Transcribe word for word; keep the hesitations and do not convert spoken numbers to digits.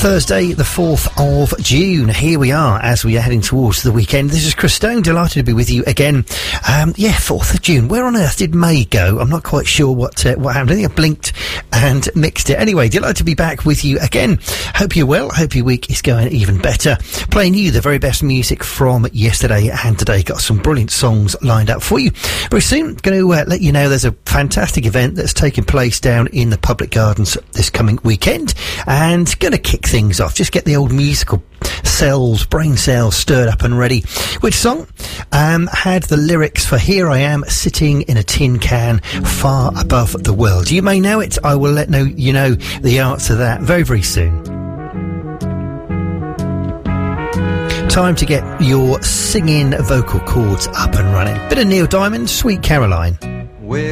Thursday, the fourth of June. Here we are as we are heading towards the weekend. This is Chris Stone, delighted to be with you again. Um, yeah, fourth of June. Where on earth did May go? I'm not quite sure what uh, what happened. I think I blinked and mixed it. Anyway, delighted to be back with you again. Hope you're well. Hope your week is going even better. Playing you the very best music from yesterday and today. Got some brilliant songs lined up for you. Very soon, going to uh, let you know there's a fantastic event that's taking place down in the Public Gardens this coming weekend. And going to kick things off. Just get the old musical cells, brain cells stirred up and ready. Which song um, had the lyrics for Here I Am Sitting in a Tin Can Far Above the World? You may know it. I will let know you know the answer to that very, very soon. Time to get your singing vocal cords up and running. Bit of Neil Diamond, Sweet Caroline.